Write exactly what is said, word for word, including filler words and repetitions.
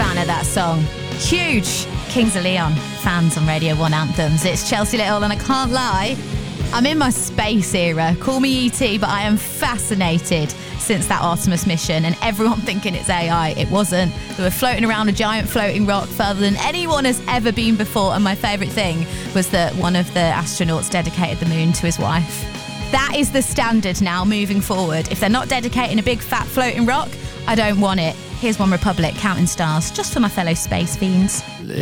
fan of that song. Huge Kings of Leon fans on Radio one Anthems. It's Chelsea Little, and I can't lie, I'm in my space era. Call me E T, but I am fascinated since that Artemis mission, and everyone thinking it's A I. It wasn't. They were floating around a giant floating rock further than anyone has ever been before, and my favourite thing was that one of the astronauts dedicated the moon to his wife. That is the standard now moving forward. If they're not dedicating a big fat floating rock, I don't want it. Here's One Republic, Counting Stars, just for my fellow space fiends.